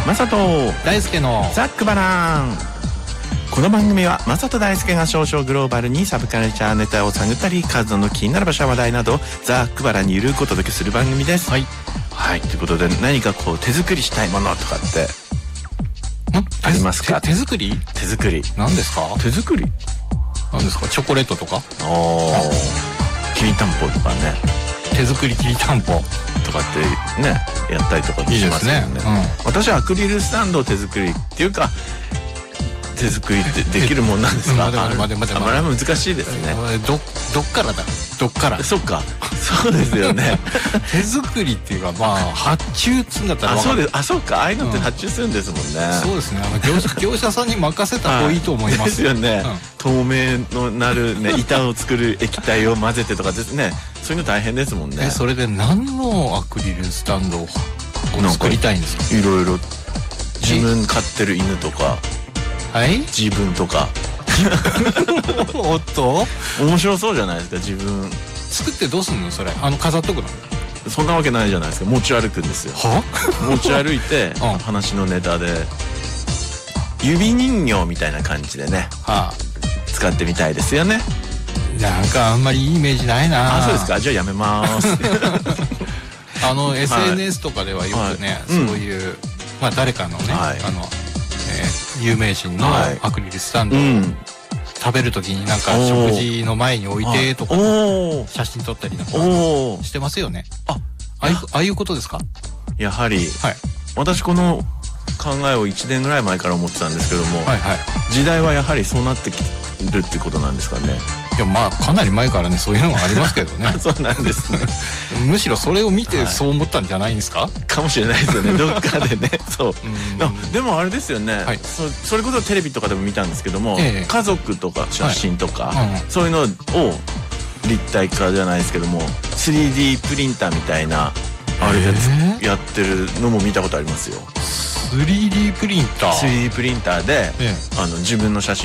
マサト大輔のザックバラン。この番組はマサト大輔が少々グローバルにサブカルチャーネタを探ったり、数の気になる場所や話題などザックバランにゆるくお届けする番組です。はい、はい、ということで何かこう手作りしたいものとかってありますか？ 手作り？ 手作り何ですか？ 手作り何ですか？チョコレートとか？ きりたんぽとかね、 手作りきりたんぽとかってねやったりとかしますよね。いいですね。私はアクリルスタンドを手作りっていうか、手作りってできるもんなんですか？ 待て難しいですね。 どっからだ？どっから？ そっか、そうですよね。 手作りっていうか、まあ発注っつうんだったらそうです。そうか、ああいうのって発注するんですもんね。 そうですね。業者さんに任せた方がいいと思います。 ですよね。透明のなるね板を作る液体を混ぜてとかですね。そういうの大変ですもんね。 それで何のアクリルスタンドを作りたいんですか？ いろいろ自分飼ってる犬とか、 はい？ 自分とか。 おっと面白そうじゃないですか。自分作ってどうすんのそれ？飾っとくの？ そんなわけないじゃないですか。持ち歩くんですよ。は？持ち歩いて話のネタで指人形みたいな感じでね、使ってみたいですよね。 なんかあんまりいいイメージないな。 そうですか。じゃあやめます。 SNS とかではよくね、そういうまあ誰かのね、有名人のアクリルスタンドを食べるときになんか食事の前に置いてとか写真撮ったりなんかしてますよね。ああいうことですか？やはり、私この考えを1年ぐらい前から思ってたんですけども、時代はやはりそうなってきるってことなんですかね。いやまあかなり前からねそういうのがありますけどね。そうなんですね。むしろそれを見てそう思ったんじゃないんですか？かもしれないですよね。どっかでね。そう。でもあれですよね。それこそテレビとかでも見たんですけども、家族とか写真とかそういうのを立体化じゃないですけども 3D プリンターみたいなあれでやってるのも見たことありますよ。3D プリンターで自分の写真